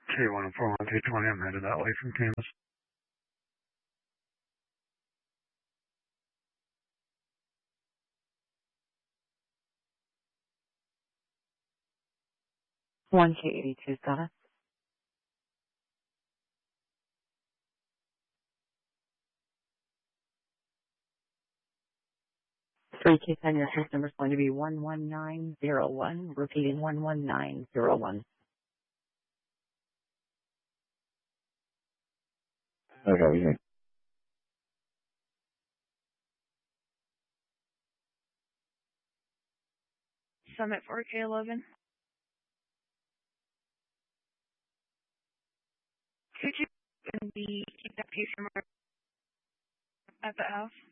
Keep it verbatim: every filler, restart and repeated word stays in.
K one four one two twenty, I'm headed that way from Kansas. one K eighty-two status. three K ten, your house number is going to be one one nine zero one, repeating one one nine zero one. Okay, yeah. Summit four K eleven. Could you and the keep that case from at the house?